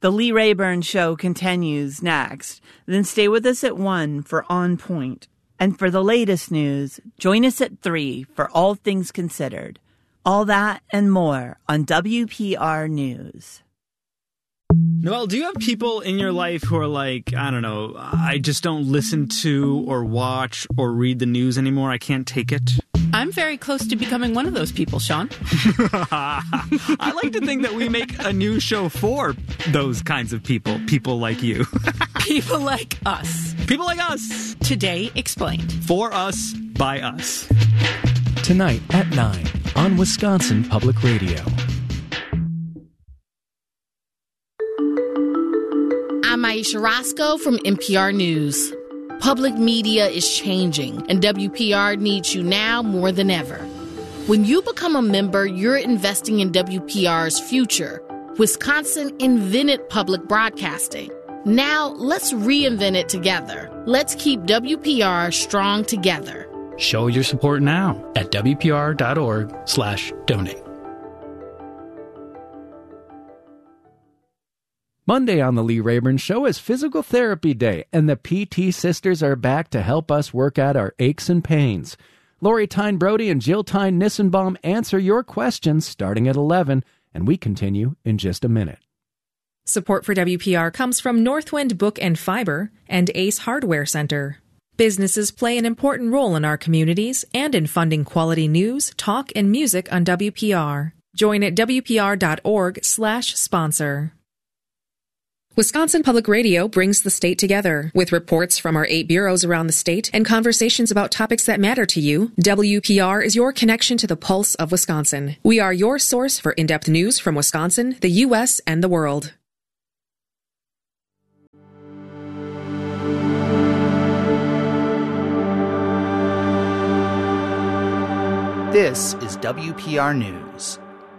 The Lee Rayburn Show continues next. Then stay with us at 1 for On Point. And for the latest news, join us at 3 for All Things Considered. All that and more on WPR News. Noelle, do you have people in your life who are like, I don't know, I just don't listen to or watch or read the news anymore? I can't take it? I'm very close to becoming one of those people, Sean. I like to think that we make a new show for those kinds of people. People like you. People like us. People like us. Today Explained. For us, by us. Tonight at 9 on Wisconsin Public Radio. I'm Aisha Roscoe from NPR News. Public media is changing, and WPR needs you now more than ever. When you become a member, you're investing in WPR's future. Wisconsin invented public broadcasting. Now, let's reinvent it together. Let's keep WPR strong together. Show your support now at WPR.org/donate. Monday on the Lee Rayburn Show is Physical Therapy Day, and the PT Sisters are back to help us work out our aches and pains. Lori Tyne Brody and Jill Tyne Nissenbaum answer your questions starting at 11, and we continue in just a minute. Support for WPR comes from Northwind Book and Fiber and Ace Hardware Center. Businesses play an important role in our communities and in funding quality news, talk, and music on WPR. Join at WPR.org/sponsor. Wisconsin Public Radio brings the state together. With reports from our 8 bureaus around the state and conversations about topics that matter to you, WPR is your connection to the pulse of Wisconsin. We are your source for in-depth news from Wisconsin, the U.S., and the world. This is WPR News.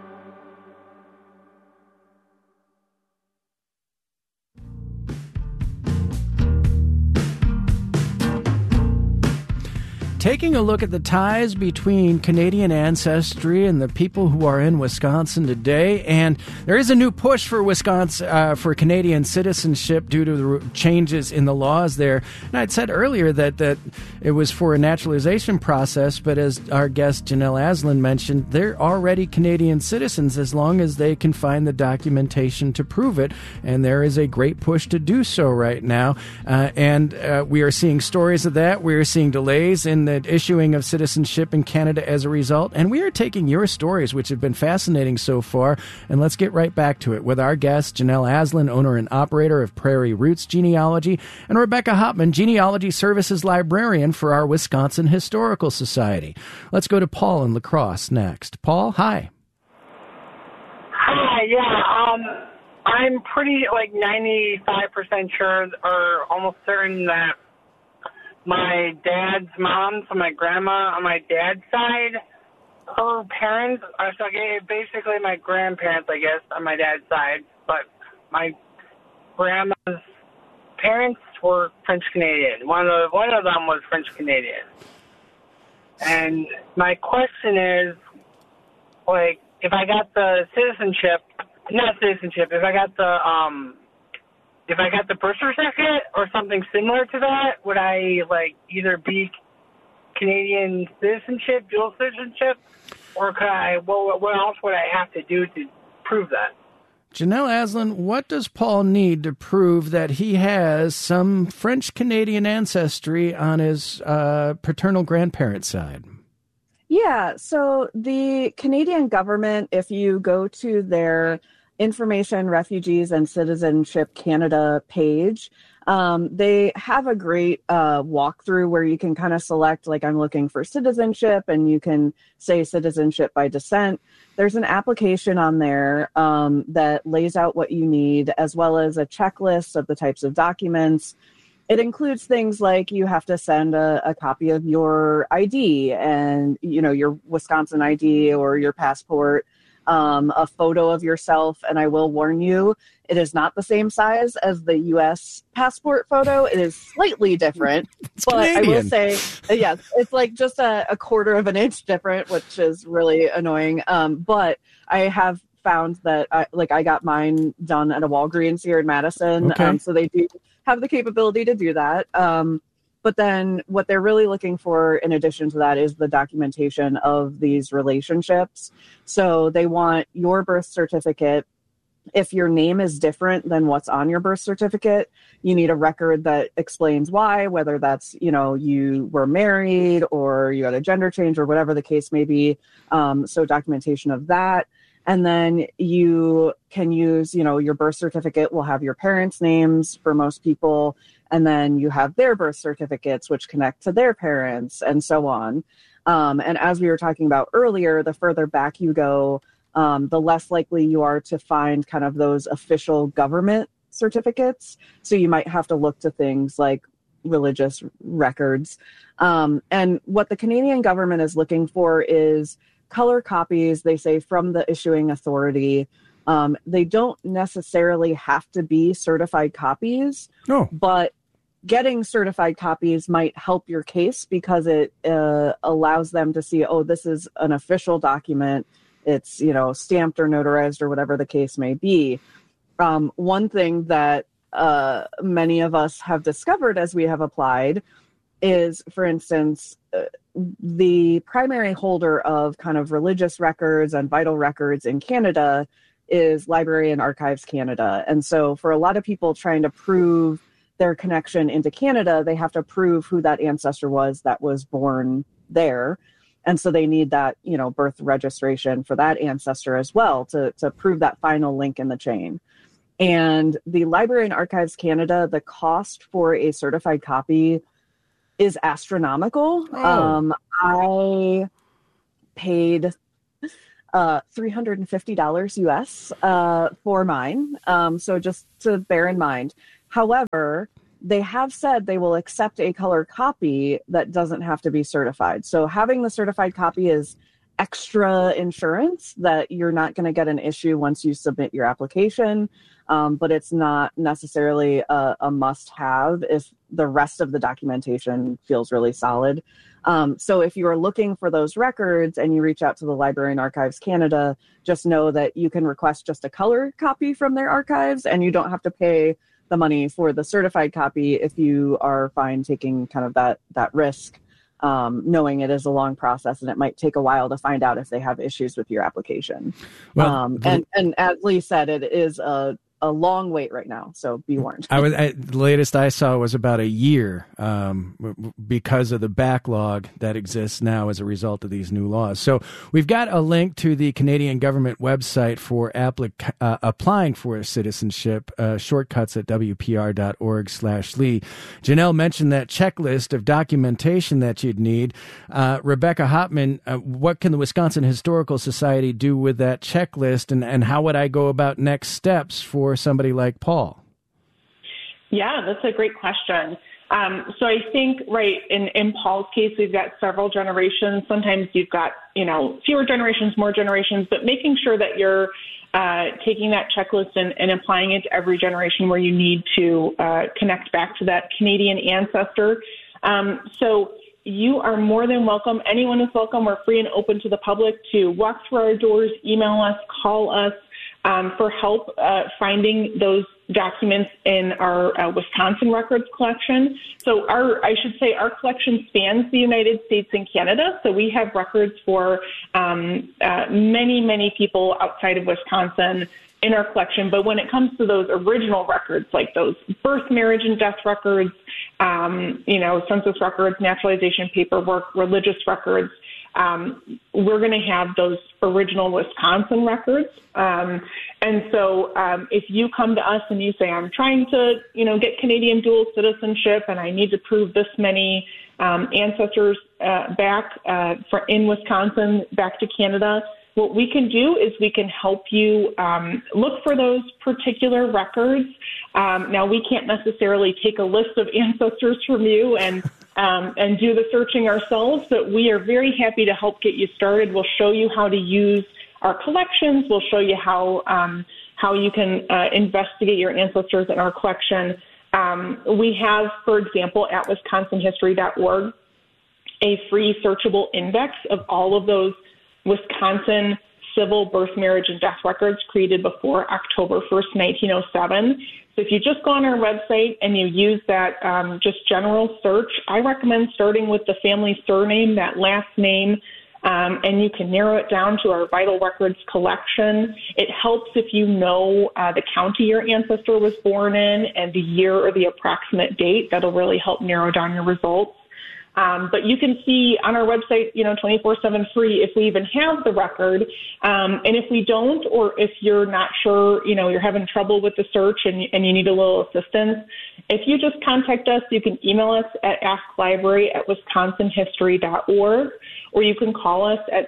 Taking a look at the ties between Canadian ancestry and the people who are in Wisconsin today, and there is a new push for Wisconsin for Canadian citizenship due to the changes in the laws there. And I'd said earlier that it was for a naturalization process, but as our guest Janelle Aslan mentioned, they're already Canadian citizens as long as they can find the documentation to prove it, and there is a great push to do so right now. And we are seeing stories of that. We are seeing delays in the issuing of citizenship in Canada as a result, and we are taking your stories, which have been fascinating so far, and let's get right back to it with our guest, Janelle Aslan, owner and operator of Prairie Roots Genealogy, and Rebecca Hopman, Genealogy Services Librarian for our Wisconsin Historical Society. Let's go to Paul in La Crosse next. Paul, hi. Hi, yeah, I'm pretty, 95% sure or almost certain that my dad's mom, so my grandma on my dad's side, her parents are basically my grandparents, I guess, on my dad's side. But my grandma's parents were French Canadian. One of them was French Canadian. And my question is, if I got the if I got the birth certificate or something similar to that, would I either be Canadian citizenship, dual citizenship, or could I? What else would I have to do to prove that? Janelle Aslan, what does Paul need to prove that he has some French Canadian ancestry on his paternal grandparent side? Yeah, so the Canadian government, if you go to their Information, Refugees, and Citizenship Canada page, they have a great walkthrough where you can kind of select, I'm looking for citizenship, and you can say citizenship by descent. There's an application on there that lays out what you need, as well as a checklist of the types of documents. It includes things like you have to send a copy of your ID and, your Wisconsin ID or your passport, a photo of yourself, and I will warn you, it is not the same size as the U.S. passport photo. It is slightly different, but Canadian. I will say, yes, it's just a quarter of an inch different, which is really annoying. But I have found that I got mine done at a Walgreens here in Madison. Okay. So they do have the capability to do that. But then what they're really looking for in addition to that is the documentation of these relationships. So they want your birth certificate. If your name is different than what's on your birth certificate, you need a record that explains why, whether that's, you were married or you had a gender change or whatever the case may be. So documentation of that. And then you can use, your birth certificate will have your parents' names for most people. And then you have their birth certificates, which connect to their parents and so on. And as we were talking about earlier, the further back you go, the less likely you are to find kind of those official government certificates. So you might have to look to things like religious records. And what the Canadian government is looking for is color copies, they say, from the issuing authority. They don't necessarily have to be certified copies, but getting certified copies might help your case because it allows them to see, this is an official document. It's, stamped or notarized or whatever the case may be. One thing that many of us have discovered as we have applied is, for instance, the primary holder of kind of religious records and vital records in Canada is Library and Archives Canada. And so for a lot of people trying to prove their connection into Canada, they have to prove who that ancestor was that was born there. And so they need that, birth registration for that ancestor as well to prove that final link in the chain. And the Library and Archives Canada, the cost for a certified copy is astronomical. I paid $350 US for mine. So just to bear in mind. However, they have said they will accept a color copy that doesn't have to be certified. So having the certified copy is extra insurance that you're not going to get an issue once you submit your application. But it's not necessarily a must-have if the rest of the documentation feels really solid. So if you are looking for those records and you reach out to the Library and Archives Canada, just know that you can request just a color copy from their archives and you don't have to pay the money for the certified copy if you are fine taking kind of that risk, knowing it is a long process and it might take a while to find out if they have issues with your application. Well, and as Lee said, it is a long wait right now, so be warned. The latest I saw was about a year because of the backlog that exists now as a result of these new laws. So we've got a link to the Canadian government website for applying for citizenship, shortcuts at wpr.org/Lee. Janelle mentioned that checklist of documentation that you'd need. Rebecca Hopman, what can the Wisconsin Historical Society do with that checklist, and how would I go about next steps for somebody like Paul? Yeah, that's a great question. So I think, right, in Paul's case, we've got several generations. Sometimes you've got, fewer generations, more generations, but making sure that you're taking that checklist and applying it to every generation where you need to connect back to that Canadian ancestor. So you are more than welcome. Anyone is welcome. We're free and open to the public to walk through our doors, email us, call us, for help finding those documents in our Wisconsin records collection. So our collection spans the United States and Canada. So we have records for many, many people outside of Wisconsin in our collection. But when it comes to those original records, like those birth, marriage, and death records, census records, naturalization paperwork, religious records, we're going to have those original Wisconsin records. And so if you come to us and you say, I'm trying to, get Canadian dual citizenship and I need to prove this many ancestors back in Wisconsin back to Canada, what we can do is we can help you look for those particular records. Now, we can't necessarily take a list of ancestors from you and do the searching ourselves, but we are very happy to help get you started. We'll show you how to use our collections. We'll show you how you can investigate your ancestors in our collection. We have, for example, at wisconsinhistory.org, a free searchable index of all of those Wisconsin civil birth, marriage, and death records created before October 1st, 1907. So if you just go on our website and you use that just general search, I recommend starting with the family surname, that last name, and you can narrow it down to our vital records collection. It helps if you know the county your ancestor was born in and the year or the approximate date. That'll really help narrow down your results. But you can see on our website, 24/7 free if we even have the record. And if we don't, or if you're not sure, you're having trouble with the search and you need a little assistance, if you just contact us, you can email us at asklibrary@wisconsinhistory.org, or you can call us at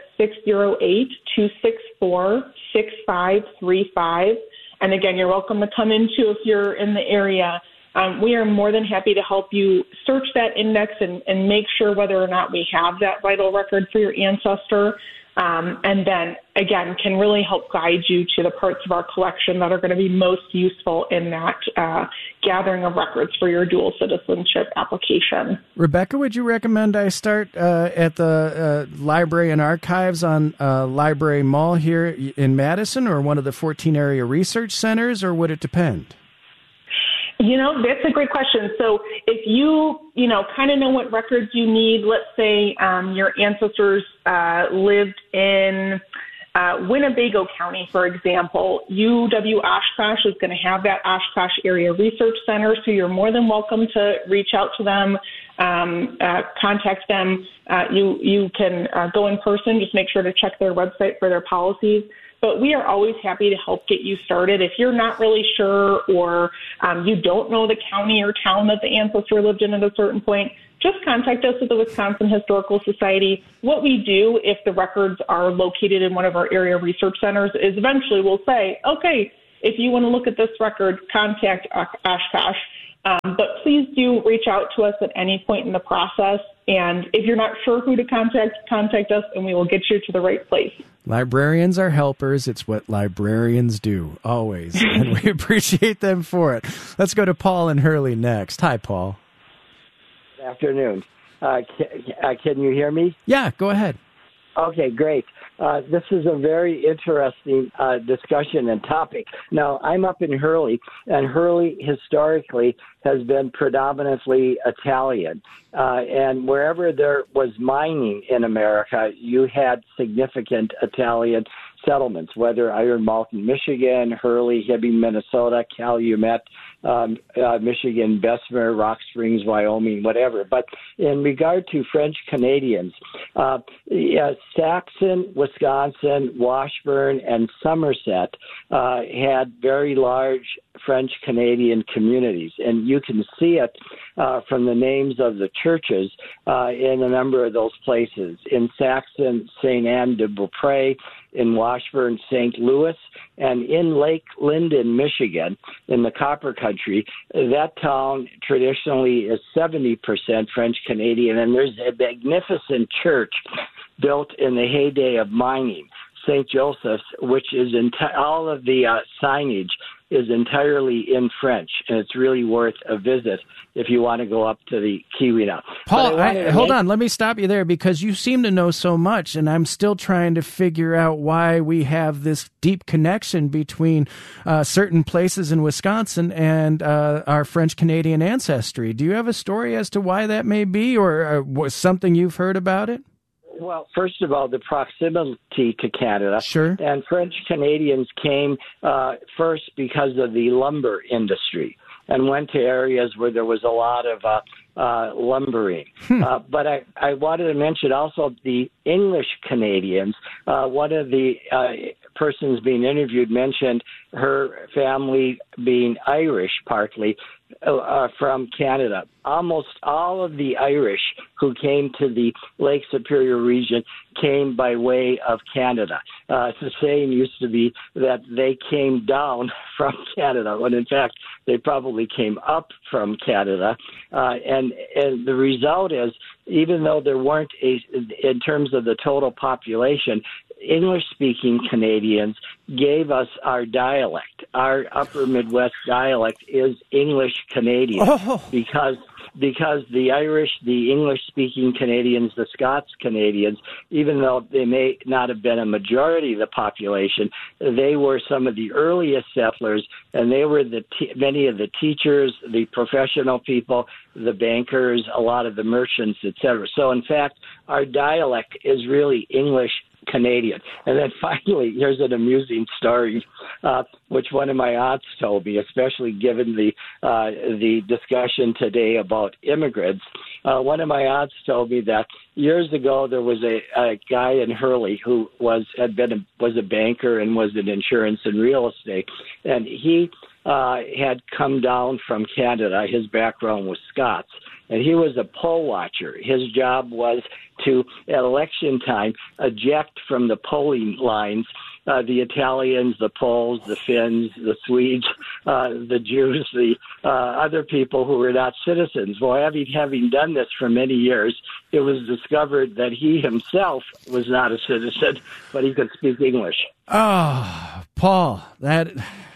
608-264-6535. And again, you're welcome to come in too if you're in the area. We are more than happy to help you search that index and make sure whether or not we have that vital record for your ancestor. And then, again, can really help guide you to the parts of our collection that are going to be most useful in that gathering of records for your dual citizenship application. Rebecca, would you recommend I start at the Library and Archives on Library Mall here in Madison, or one of the 14 area research centers, or would it depend? That's a great question. So if you, kind of know what records you need, let's say your ancestors lived in Winnebago County, for example, UW Oshkosh is going to have that Oshkosh Area Research Center, so you're more than welcome to reach out to them, contact them. You can go in person, just make sure to check their website for their policies. But we are always happy to help get you started. If you're not really sure, or you don't know the county or town that the ancestor lived in at a certain point, just contact us at the Wisconsin Historical Society. What we do, if the records are located in one of our area research centers, is eventually we'll say, okay, if you want to look at this record, contact Oshkosh. But please do reach out to us at any point in the process. And if you're not sure who to contact us, and we will get you to the right place. Librarians are helpers. It's what librarians do, always. And we appreciate them for it. Let's go to Paul in Hurley next. Hi, Paul. Good afternoon. Can you hear me? Yeah, go ahead. Okay, great. This is a very interesting discussion and topic. Now, I'm up in Hurley, and Hurley historically has been predominantly Italian. And wherever there was mining in America, you had significant Italian settlements, whether Iron Mountain, Michigan, Hurley, Hibbing, Minnesota, Calumet, Michigan, Bessemer, Rock Springs, Wyoming, whatever. But in regard to French Canadians, Saxon, Wisconsin, Washburn, and Somerset had very large French Canadian communities, and you can see it from the names of the churches in a number of those places. In Saxon, St. Anne de Beaupré; in Washburn, St. Louis; and in Lake Linden, Michigan, in the Copper Country. That town traditionally is 70% French Canadian, and there's a magnificent church built in the heyday of mining, St. Joseph's, which is all of the signage is entirely in French, and it's really worth a visit if you want to go up to the Keweenaw. Paul, hold on. Let me stop you there, because you seem to know so much, and I'm still trying to figure out why we have this deep connection between certain places in Wisconsin and our French-Canadian ancestry. Do you have a story as to why that may be, or something you've heard about it? Well, first of all, the proximity to Canada. Sure. And French Canadians came first because of the lumber industry and went to areas where there was a lot of lumbering. But I wanted to mention also the English Canadians. One of the persons being interviewed mentioned her family being Irish, partly from Canada. Almost all of the Irish who came to the Lake Superior region came by way of Canada. The saying used to be that they came down from Canada, when in fact they probably came up from Canada. And the result is, even though there weren't, in terms of the total population, English-speaking Canadians gave us our dialect. Our upper Midwest dialect is English Canadian because because the Irish, the English-speaking Canadians, the Scots Canadians, even though they may not have been a majority of the population, they were some of the earliest settlers, and they were many of the teachers, the professional people, the bankers, a lot of the merchants, etc. So, in fact, our dialect is really English Canadian. And then finally, here's an amusing story, which one of my aunts told me, especially given the discussion today about immigrants. One of my aunts told me that years ago there was a guy in Hurley who was a banker and was in insurance and real estate, and he had come down from Canada. His background was Scots, and he was a poll watcher. His job was to, at election time, eject from the polling lines the Italians, the Poles, the Finns, the Swedes, the Jews, the other people who were not citizens. Well, having done this for many years, it was discovered that he himself was not a citizen, but he could speak English. Oh, Paul, that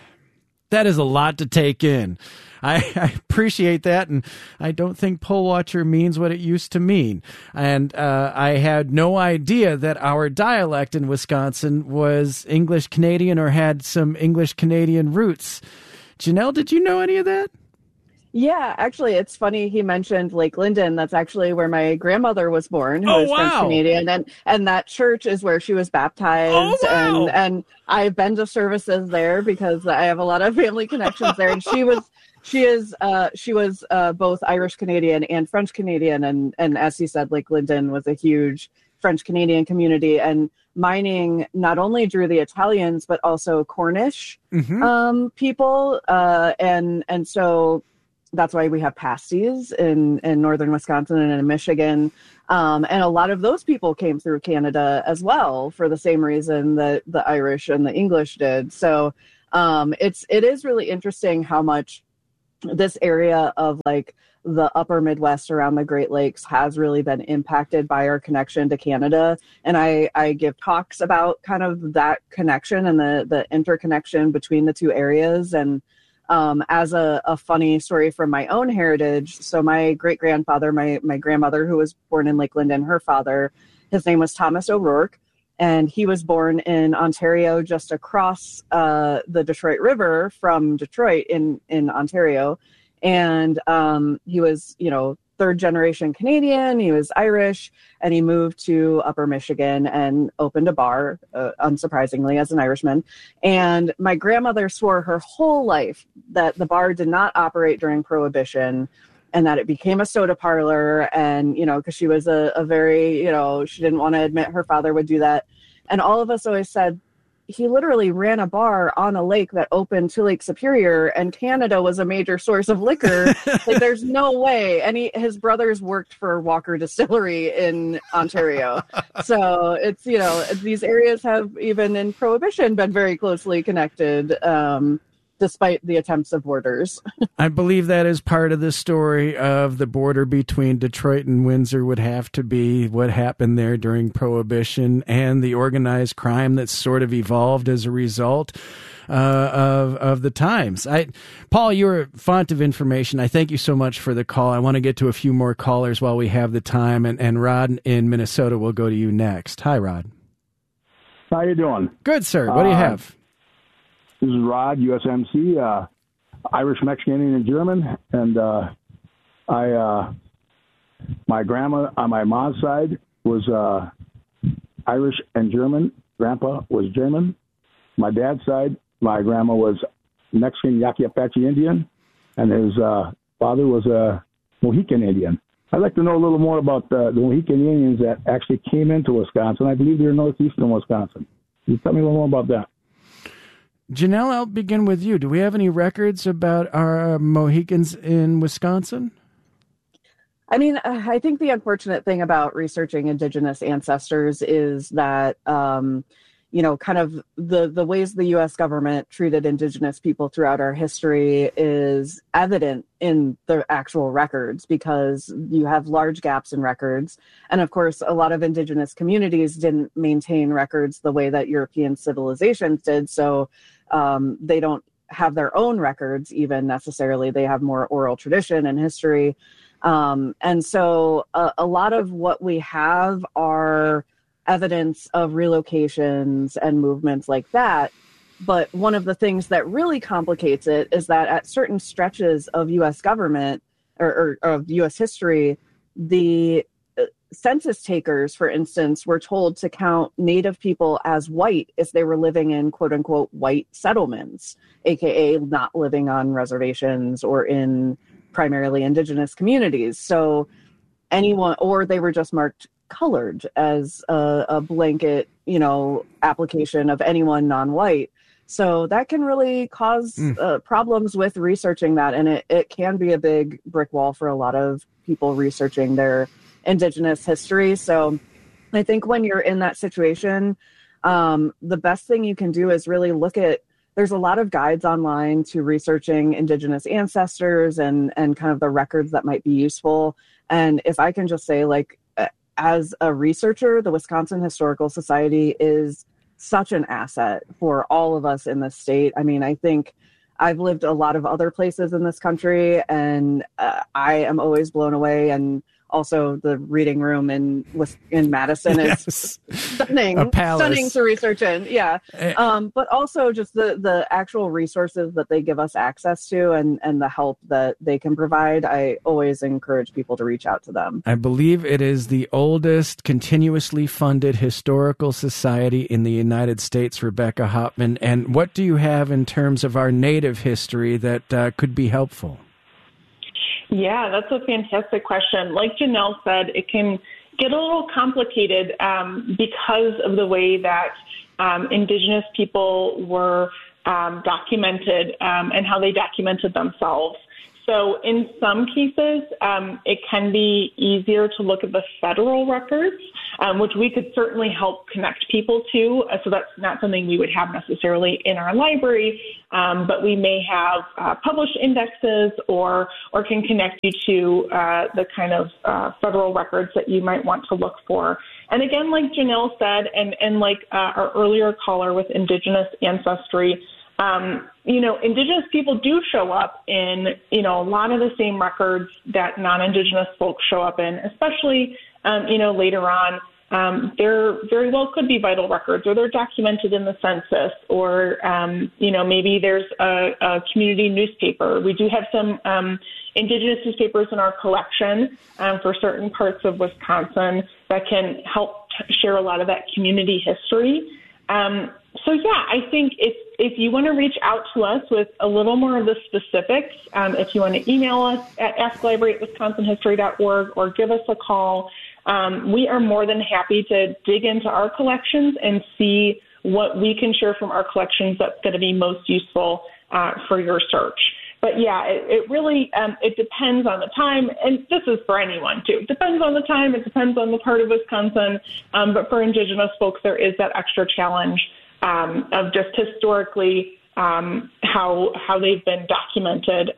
is a lot to take in. I appreciate that, and I don't think poll watcher means what it used to mean. And I had no idea that our dialect in Wisconsin was English Canadian or had some English Canadian roots. Janelle, did you know any of that? Yeah, actually, it's funny he mentioned Lake Linden. That's actually where my grandmother was born, who was French Canadian, and that church is where she was baptized. Oh, wow. And I've been to services there because I have a lot of family connections there. And she was both Irish Canadian and French Canadian, and as he said, Lake Linden was a huge French Canadian community, and mining not only drew the Italians but also Cornish people, and so. That's why we have pasties in northern Wisconsin and in Michigan. And a lot of those people came through Canada as well for the same reason that the Irish and the English did. So it is really interesting how much this area of like the upper Midwest around the Great Lakes has really been impacted by our connection to Canada. And I give talks about kind of that connection and the interconnection between the two areas. And as a funny story from my own heritage, so my great-grandfather, my grandmother, who was born in Lake Linden, her father, his name was Thomas O'Rourke, and he was born in Ontario just across the Detroit River from Detroit in Ontario. And he was, third-generation Canadian, he was Irish, and he moved to Upper Michigan and opened a bar, unsurprisingly, as an Irishman. And my grandmother swore her whole life that the bar did not operate during Prohibition and that it became a soda parlor, and, because she was a very, she didn't want to admit her father would do that. And all of us always said, he literally ran a bar on a lake that opened to Lake Superior, and Canada was a major source of liquor. Like, there's no way. And his brothers worked for Walker Distillery in Ontario. So it's, these areas have, even in Prohibition, been very closely connected, despite the attempts of borders. I believe that is part of the story of the border between Detroit and Windsor would have to be what happened there during Prohibition and the organized crime that's sort of evolved as a result of the times. Paul, you're a font of information. I thank you so much for the call. I want to get to a few more callers while we have the time, and Rod in Minnesota will go to you next. Hi, Rod. How you doing? Good, sir. What do you have? This is Rod, USMC, Irish, Mexican, and German. And my grandma on my mom's side was Irish and German. Grandpa was German. My dad's side, my grandma was Mexican, Yaqui Apache Indian, and his father was a Mohican Indian. I'd like to know a little more about the Mohican Indians that actually came into Wisconsin. I believe they're northeastern Wisconsin. Can you tell me a little more about that? Janelle, I'll begin with you. Do we have any records about our Mohicans in Wisconsin? I mean, I think the unfortunate thing about researching Indigenous ancestors is that, kind of the ways the U.S. government treated Indigenous people throughout our history is evident in the actual records, because you have large gaps in records. And of course, a lot of Indigenous communities didn't maintain records the way that European civilizations did. So they don't have their own records even necessarily. They have more oral tradition and history. And so a lot of what we have are evidence of relocations and movements like that. But one of the things that really complicates it is that at certain stretches of U.S. government or of U.S. history, the census takers, for instance, were told to count Native people as white if they were living in quote unquote white settlements, aka not living on reservations or in primarily indigenous communities. So anyone, or they were just marked colored as a blanket, application of anyone non-white. So that can really cause problems with researching that. And it can be a big brick wall for a lot of people researching their indigenous history. So I think when you're in that situation, the best thing you can do is really there's a lot of guides online to researching indigenous ancestors and kind of the records that might be useful. And if I can just say, as a researcher, the Wisconsin Historical Society is such an asset for all of us in the state. I mean, I think I've lived a lot of other places in this country, and I am always blown away. And also the reading room in Madison is stunning to research in. Yeah. But also just the actual resources that they give us access to and the help that they can provide. I always encourage people to reach out to them. I believe it is the oldest continuously funded historical society in the United States, Rebecca Hopman. And what do you have in terms of our Native history that could be helpful? Yeah, that's a fantastic question. Like Janelle said, it can get a little complicated because of the way that Indigenous people were documented and how they documented themselves. So in some cases, it can be easier to look at the federal records, which we could certainly help connect people to. So that's not something we would have necessarily in our library, but we may have published indexes or can connect you to the kind of federal records that you might want to look for. And again, like Janelle said, and like our earlier caller with Indigenous ancestry, Indigenous people do show up in, a lot of the same records that non-Indigenous folks show up in, especially, later on. There very well could be vital records, or they're documented in the census, or, maybe there's a community newspaper. We do have some Indigenous newspapers in our collection for certain parts of Wisconsin that can help share a lot of that community history. I think if you want to reach out to us with a little more of the specifics, if you want to email us at asklibrary@wisconsinhistory.org or give us a call, we are more than happy to dig into our collections and see what we can share from our collections that's going to be most useful for your search. But yeah, it really, it depends on the time, and this is for anyone too. It depends on the time, it depends on the part of Wisconsin, but for Indigenous folks, there is that extra challenge of just historically how they've been documented,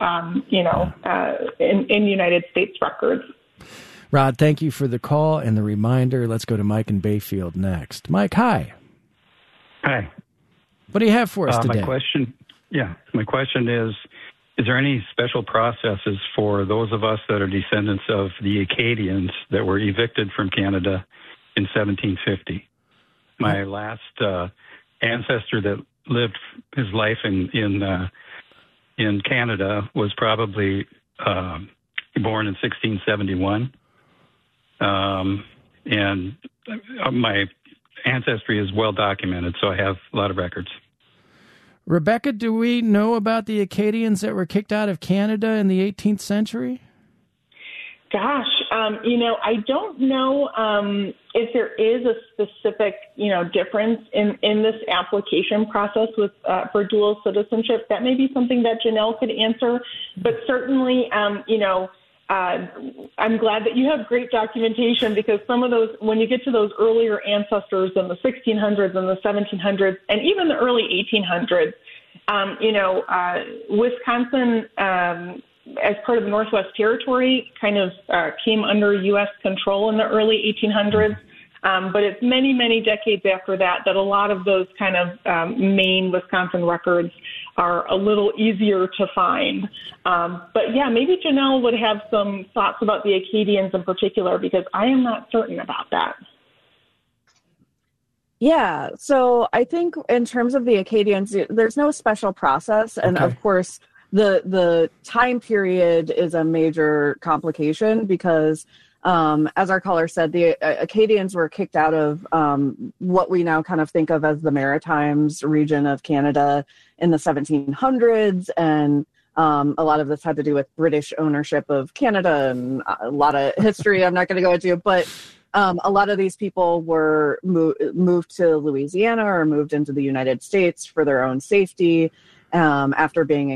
in United States records. Rod, thank you for the call and the reminder. Let's go to Mike in Bayfield next. Mike, hi. Hi. What do you have for us today? My question is there any special processes for those of us that are descendants of the Acadians that were evicted from Canada in 1750? My last ancestor that lived his life in Canada was probably born in 1671. And my ancestry is well documented, so I have a lot of records. Rebecca, do we know about the Acadians that were kicked out of Canada in the 18th century? Gosh, I don't know if there is a specific, difference in this application process with for dual citizenship. That may be something that Janelle could answer, but certainly, I'm glad that you have great documentation, because some of those, when you get to those earlier ancestors in the 1600s and the 1700s and even the early 1800s, Wisconsin, as part of the Northwest Territory, kind of came under U.S. control in the early 1800s. But it's many, many decades after that a lot of those kind of main Wisconsin records are a little easier to find. But yeah, maybe Janelle would have some thoughts about the Acadians in particular, because I am not certain about that. Yeah, so I think in terms of the Acadians, there's no special process. And of course, the time period is a major complication because, as our caller said, the Acadians were kicked out of what we now kind of think of as the Maritimes region of Canada in the 1700s. And a lot of this had to do with British ownership of Canada and a lot of history I'm not going to go into, but a lot of these people were moved to Louisiana or moved into the United States for their own safety after being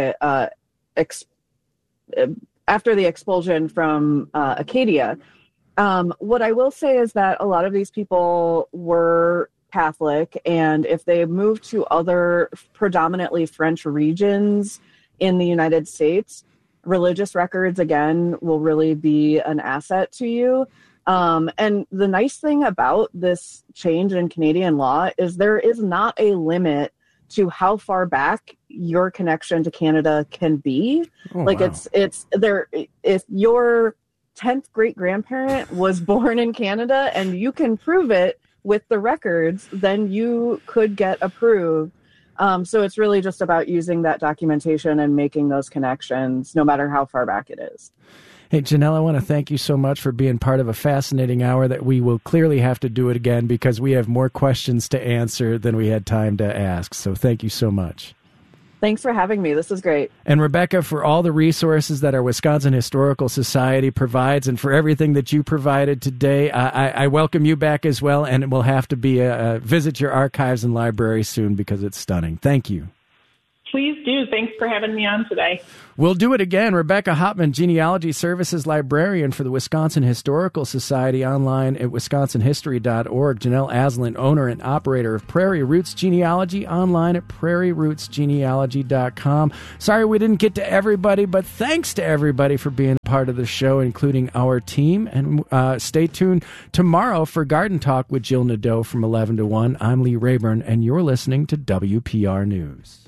after the expulsion from Acadia. What I will say is that a lot of these people were Catholic, and if they moved to other predominantly French regions in the United States, religious records, again, will really be an asset to you. And the nice thing about this change in Canadian law is there is not a limit to how far back your connection to Canada can be. It's there. If your 10th great grandparent was born in Canada and you can prove it with the records, then you could get approved. So it's really just about using that documentation and making those connections, no matter how far back it is. Hey, Janelle, I want to thank you so much for being part of a fascinating hour that we will clearly have to do it again because we have more questions to answer than we had time to ask. So thank you so much. Thanks for having me. This is great. And Rebecca, for all the resources that our Wisconsin Historical Society provides and for everything that you provided today, I welcome you back as well. And it will have to be visit your archives and library soon because it's stunning. Thank you. Please do. Thanks for having me on today. We'll do it again. Rebecca Hopman, Genealogy Services Librarian for the Wisconsin Historical Society, online at wisconsinhistory.org. Janelle Aslan, owner and operator of Prairie Roots Genealogy, online at prairierootsgenealogy.com. Sorry we didn't get to everybody, but thanks to everybody for being part of the show, including our team. And stay tuned tomorrow for Garden Talk with Jill Nadeau from 11 to 1. I'm Lee Rayburn, and you're listening to WPR News.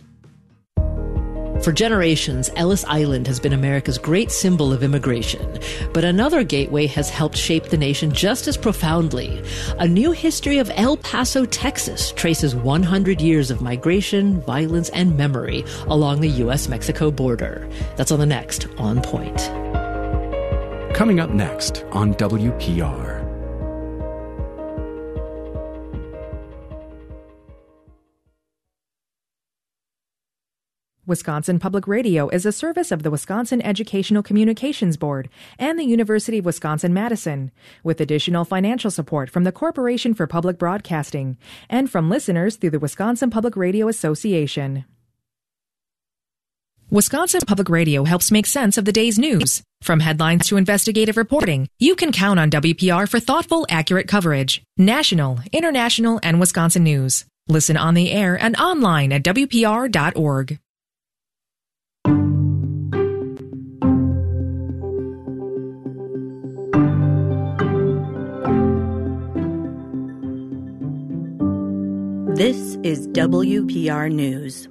For generations, Ellis Island has been America's great symbol of immigration. But another gateway has helped shape the nation just as profoundly. A new history of El Paso, Texas traces 100 years of migration, violence, and memory along the U.S.-Mexico border. That's on the next On Point. Coming up next on WPR. Wisconsin Public Radio is a service of the Wisconsin Educational Communications Board and the University of Wisconsin-Madison, with additional financial support from the Corporation for Public Broadcasting and from listeners through the Wisconsin Public Radio Association. Wisconsin Public Radio helps make sense of the day's news. From headlines to investigative reporting, you can count on WPR for thoughtful, accurate coverage. National, international, and Wisconsin news. Listen on the air and online at WPR.org. This is WPR News.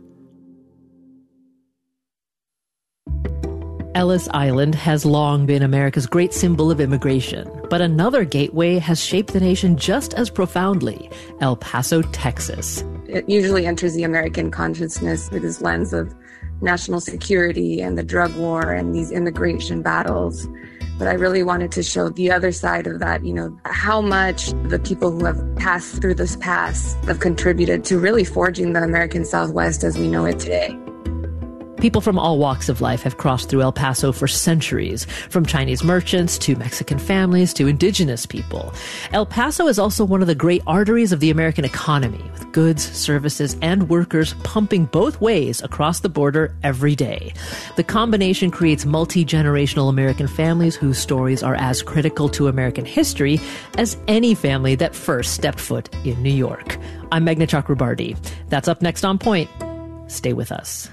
Ellis Island has long been America's great symbol of immigration, but another gateway has shaped the nation just as profoundly: El Paso, Texas. It usually enters the American consciousness through this lens of national security and the drug war and these immigration battles. But I really wanted to show the other side of that, how much the people who have passed through this pass have contributed to really forging the American Southwest as we know it today. People from all walks of life have crossed through El Paso for centuries, from Chinese merchants to Mexican families to indigenous people. El Paso is also one of the great arteries of the American economy, with goods, services, and workers pumping both ways across the border every day. The combination creates multi-generational American families whose stories are as critical to American history as any family that first stepped foot in New York. I'm Meghna Chakrabarty. That's up next on Point. Stay with us.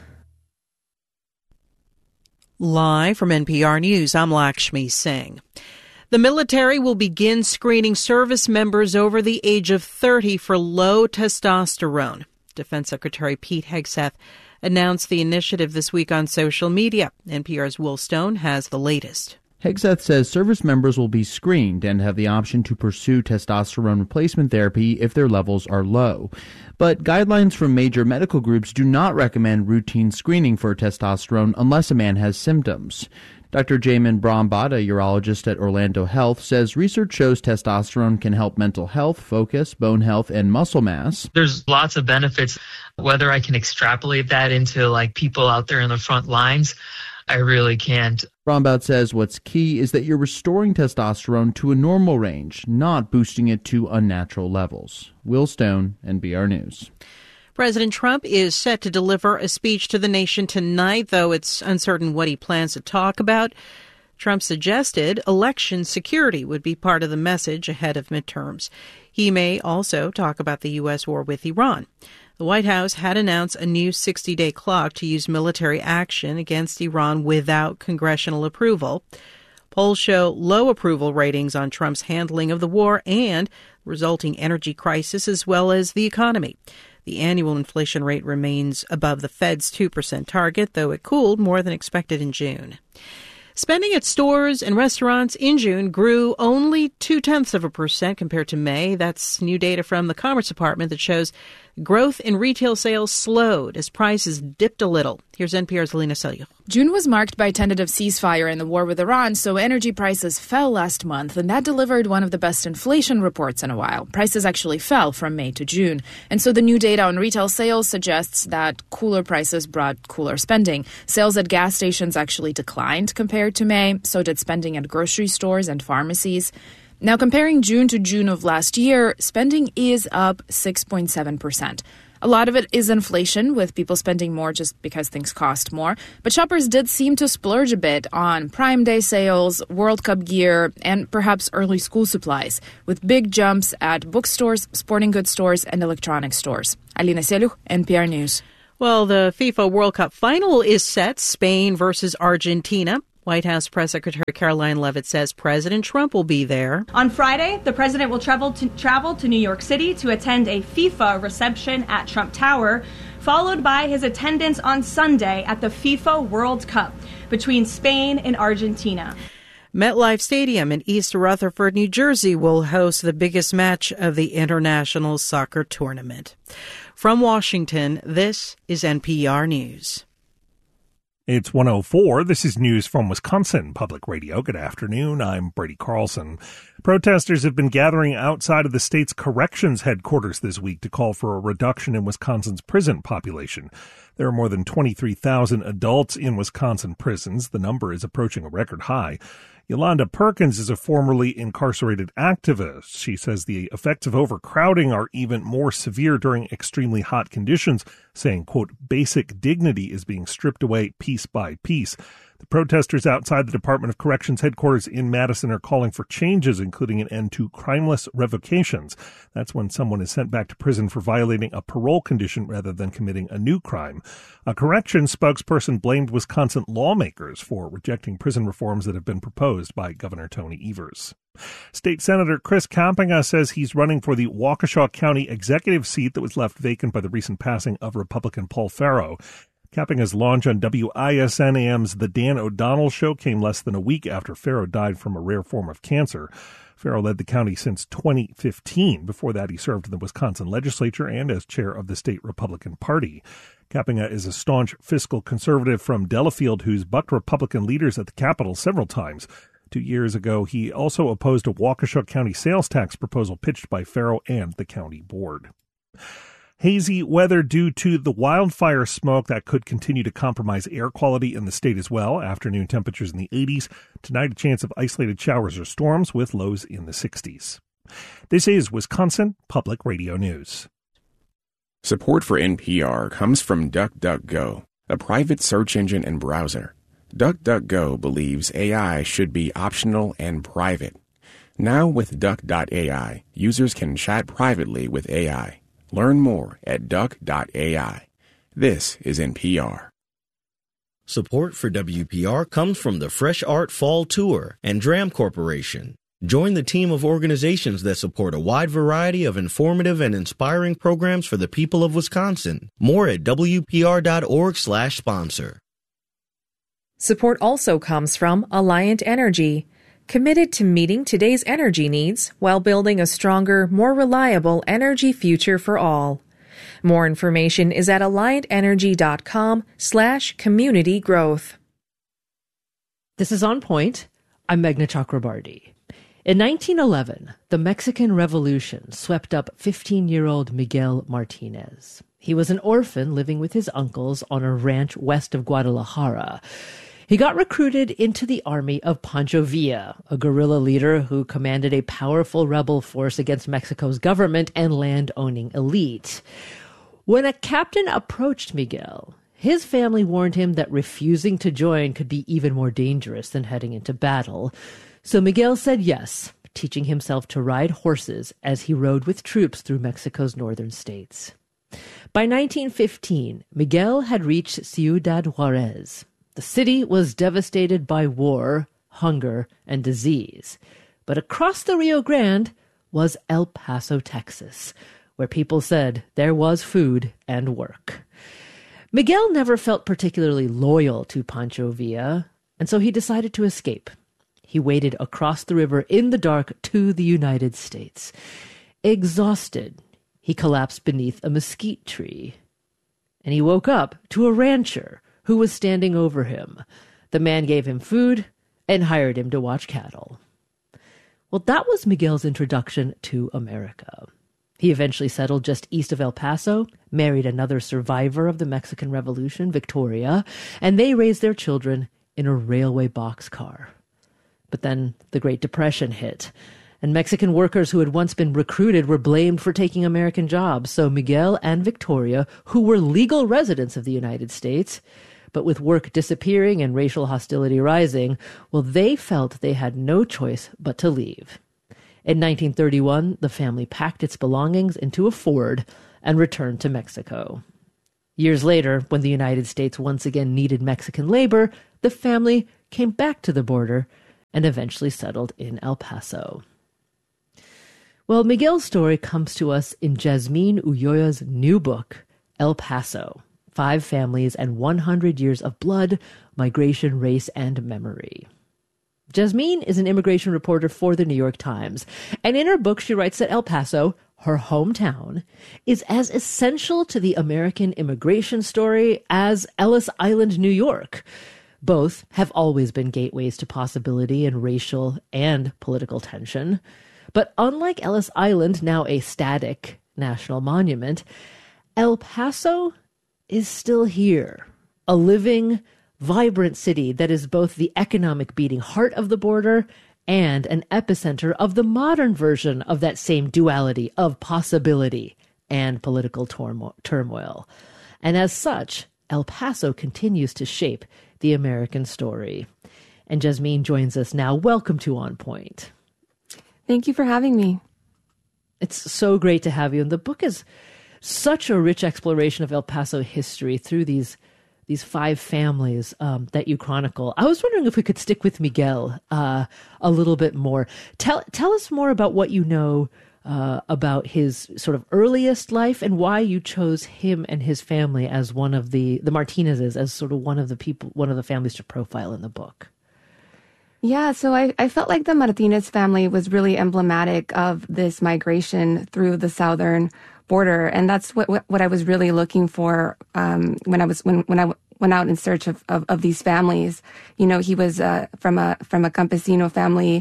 Live from NPR News, I'm Lakshmi Singh. The military will begin screening service members over the age of 30 for low testosterone. Defense Secretary Pete Hegseth announced the initiative this week on social media. NPR's Will Stone has the latest. Hegseth says service members will be screened and have the option to pursue testosterone replacement therapy if their levels are low. But guidelines from major medical groups do not recommend routine screening for testosterone unless a man has symptoms. Dr. Jamin Brahmbhatt, a urologist at Orlando Health, says research shows testosterone can help mental health, focus, bone health, and muscle mass. There's lots of benefits. Whether I can extrapolate that into people out there in the front lines, I really can't. Brahmbhatt says what's key is that you're restoring testosterone to a normal range, not boosting it to unnatural levels. Will Stone, NPR News. President Trump is set to deliver a speech to the nation tonight, though it's uncertain what he plans to talk about. Trump suggested election security would be part of the message ahead of midterms. He may also talk about the U.S. war with Iran. The White House had announced a new 60-day clock to use military action against Iran without congressional approval. Polls show low approval ratings on Trump's handling of the war and resulting energy crisis, as well as the economy. The annual inflation rate remains above the Fed's 2% target, though it cooled more than expected in June. Spending at stores and restaurants in June grew only 0.2% compared to May. That's new data from the Commerce Department that shows growth in retail sales slowed as prices dipped a little. Here's NPR's Alina Selyukh. June was marked by tentative ceasefire in the war with Iran, so energy prices fell last month, and that delivered one of the best inflation reports in a while. Prices actually fell from May to June. And so the new data on retail sales suggests that cooler prices brought cooler spending. Sales at gas stations actually declined compared to May, so did spending at grocery stores and pharmacies. Now, comparing June to June of last year, spending is up 6.7%. A lot of it is inflation, with people spending more just because things cost more. But shoppers did seem to splurge a bit on Prime Day sales, World Cup gear, and perhaps early school supplies, with big jumps at bookstores, sporting goods stores, and electronics stores. Alina Selyukh, NPR News. Well, the FIFA World Cup final is set, Spain versus Argentina. White House Press Secretary Caroline Leavitt says President Trump will be there. On Friday, the president will travel to New York City to attend a FIFA reception at Trump Tower, followed by his attendance on Sunday at the FIFA World Cup between Spain and Argentina. MetLife Stadium in East Rutherford, New Jersey will host the biggest match of the international soccer tournament. From Washington, this is NPR News. It's 1:04. This is news from Wisconsin Public Radio. Good afternoon. I'm Brady Carlson. Protesters have been gathering outside of the state's corrections headquarters this week to call for a reduction in Wisconsin's prison population. There are more than 23,000 adults in Wisconsin prisons. The number is approaching a record high. Yolanda Perkins is a formerly incarcerated activist. She says the effects of overcrowding are even more severe during extremely hot conditions, saying, quote, basic dignity is being stripped away piece by piece. The protesters outside the Department of Corrections headquarters in Madison are calling for changes, including an end to crimeless revocations. That's when someone is sent back to prison for violating a parole condition rather than committing a new crime. A corrections spokesperson blamed Wisconsin lawmakers for rejecting prison reforms that have been proposed by Governor Tony Evers. State Senator Chris Kapenga says he's running for the Waukesha County executive seat that was left vacant by the recent passing of Republican Paul Farrow. Kapenga's launch on WISN-AM's The Dan O'Donnell Show came less than a week after Farrow died from a rare form of cancer. Farrow led the county since 2015. Before that, he served in the Wisconsin legislature and as chair of the state Republican Party. Kapenga is a staunch fiscal conservative from Delafield who's bucked Republican leaders at the Capitol several times. 2 years ago, he also opposed a Waukesha County sales tax proposal pitched by Farrow and the county board. Hazy weather due to the wildfire smoke that could continue to compromise air quality in the state as well. Afternoon temperatures in the 80s. Tonight, a chance of isolated showers or storms with lows in the 60s. This is Wisconsin Public Radio News. Support for NPR comes from DuckDuckGo, a private search engine and browser. DuckDuckGo believes AI should be optional and private. Now with Duck.ai, users can chat privately with AI. Learn more at duck.ai. This is NPR. Support for WPR comes from the Fresh Art Fall Tour and Dram Corporation. Join the team of organizations that support a wide variety of informative and inspiring programs for the people of Wisconsin. More at WPR.org/sponsor. Support also comes from Alliant Energy, committed to meeting today's energy needs while building a stronger, more reliable energy future for all. More information is at alliantenergy.com/community growth. This is On Point. I'm Meghna Chakrabarty. In 1911, the Mexican Revolution swept up 15-year-old Miguel Martinez. He was an orphan living with his uncles on a ranch west of Guadalajara. He got recruited into the army of Pancho Villa, a guerrilla leader who commanded a powerful rebel force against Mexico's government and land-owning elite. When a captain approached Miguel, his family warned him that refusing to join could be even more dangerous than heading into battle. So Miguel said yes, teaching himself to ride horses as he rode with troops through Mexico's northern states. By 1915, Miguel had reached Ciudad Juarez. The city was devastated by war, hunger, and disease. But across the Rio Grande was El Paso, Texas, where people said there was food and work. Miguel never felt particularly loyal to Pancho Villa, and so he decided to escape. He waded across the river in the dark to the United States. Exhausted, he collapsed beneath a mesquite tree. And he woke up to a rancher who was standing over him. The man gave him food and hired him to watch cattle. Well, that was Miguel's introduction to America. He eventually settled just east of El Paso, married another survivor of the Mexican Revolution, Victoria, and they raised their children in a railway boxcar. But then the Great Depression hit, and Mexican workers who had once been recruited were blamed for taking American jobs. So Miguel and Victoria, who were legal residents of the United States, but with work disappearing and racial hostility rising, well, they felt they had no choice but to leave. In 1931, the family packed its belongings into a Ford and returned to Mexico. Years later, when the United States once again needed Mexican labor, the family came back to the border and eventually settled in El Paso. Well, Miguel's story comes to us in Jasmine Ulloa's new book, El Paso, 5 Families and 100 Years of Blood, Migration, Race, and Memory. Jasmine is an immigration reporter for the New York Times, and in her book she writes that El Paso, her hometown, is as essential to the American immigration story as Ellis Island, New York. Both have always been gateways to possibility in racial and political tension. But unlike Ellis Island, now a static national monument, El Paso is still here, a living, vibrant city that is both the economic beating heart of the border and an epicenter of the modern version of that same duality of possibility and political turmoil. And as such, El Paso continues to shape the American story. And Jasmine joins us now. Welcome to On Point. Thank you for having me. It's so great to have you. And the book is such a rich exploration of El Paso history through these 5 families that you chronicle. I was wondering if we could stick with Miguel a little bit more. Tell us more about what you know about his sort of earliest life and why you chose him and his family as one of the Martinezes, as sort of one of the families to profile in the book. Yeah, so I felt like the Martinez family was really emblematic of this migration through the southern border, and that's what I was really looking for when I went out in search of these families. You know, he was from a campesino family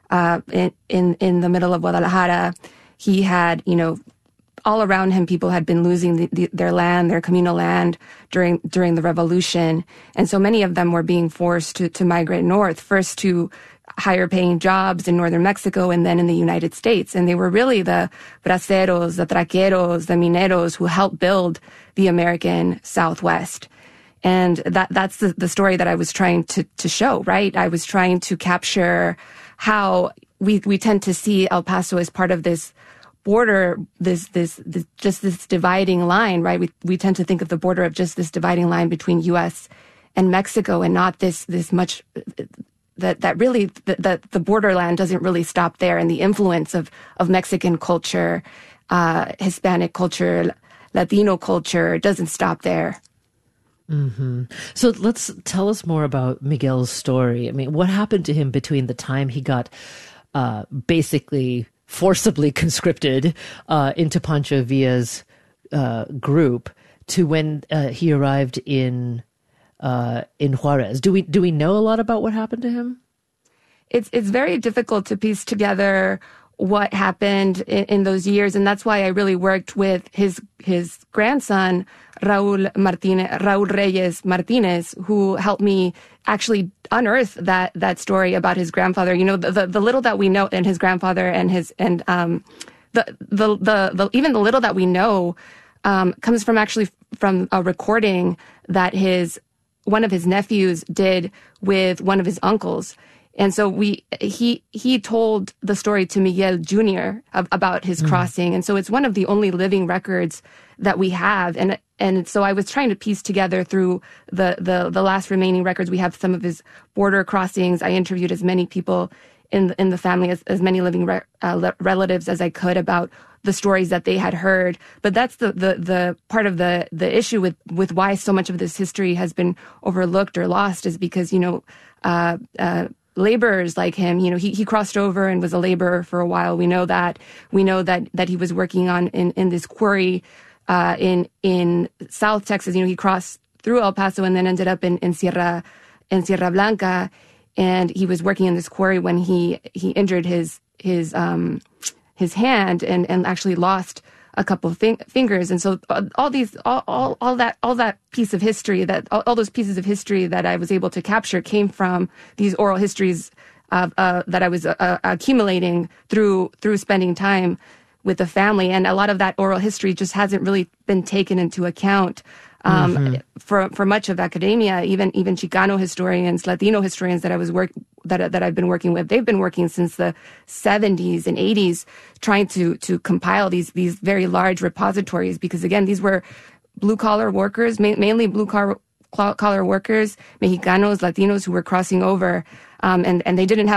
in the middle of Guadalajara. He had, you know, all around him, people had been losing their land, their communal land during the revolution. And so many of them were being forced to migrate north, first to higher paying jobs in northern Mexico and then in the United States. And they were really the braceros, the traqueros, the mineros who helped build the American Southwest. And that's the story that I was trying to show, right? I was trying to capture how we tend to see El Paso as part of this border, this dividing line, right? We tend to think of the border of just this dividing line between U.S. and Mexico, and not this much really the borderland doesn't really stop there, and the influence of Mexican culture, Hispanic culture, Latino culture doesn't stop there. Mm-hmm. So tell us more about Miguel's story. I mean, what happened to him between the time he got basically forcibly conscripted into Pancho Villa's group to when he arrived in Juarez? Do we know a lot about what happened to him? It's very difficult to piece together what happened in those years, and that's why I really worked with his grandson, Raul Reyes Martinez, who helped me actually unearth that story about his grandfather. You know, the little that we know, and his grandfather, and even the little that we know comes from a recording that one of his nephews did with one of his uncles. And so he told the story to Miguel Jr. about his crossing. And so it's one of the only living records that we have. And so I was trying to piece together through the last remaining records. We have some of his border crossings. I interviewed as many people in the family, as many living relatives as I could about the stories that they had heard. But that's the part of the issue with why so much of this history has been overlooked or lost, is because, laborers like him, he crossed over and was a laborer for a while. We know that he was working in this quarry in South Texas. He crossed through El Paso and then ended up in Sierra Blanca, and he was working in this quarry when he injured his hand and actually lost a couple of fingers. And so all that piece of history, all those pieces of history that I was able to capture came from these oral histories that I was accumulating through spending time with the family. And a lot of that oral history just hasn't really been taken into account for much of academia. Even Chicano historians, Latino historians that I've been working with, they've been working since the 70s and 80s trying to compile these very large repositories, because again, these were blue collar workers, mainly blue collar workers, Mexicanos, Latinos, who were crossing over, and they didn't have